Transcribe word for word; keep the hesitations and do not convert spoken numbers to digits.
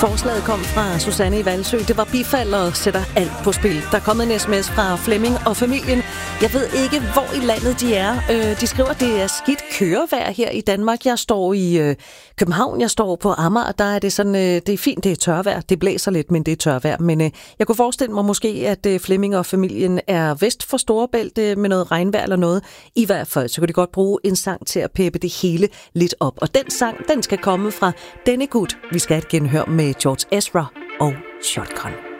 Forslaget kom fra Susanne i Valsø. Det var bifald og sætter alt på spil. Der er kommet en sms fra Flemming og familien. Jeg ved ikke, hvor i landet de er. De skriver, at det er skidt kørevejr her i Danmark. Jeg står i København, jeg står på Amager. Der er det sådan, det er fint, det er tørvejr. Det blæser lidt, men det er tørvejr. Men jeg kunne forestille mig måske, at Flemming og familien er vest for Storebælt med noget regnvejr eller noget. I hvert fald, så kan de godt bruge en sang til at peppe det hele lidt op. Og den sang, den skal komme fra denne gut. Vi skal have et genhør med George Ezra og Shotgun.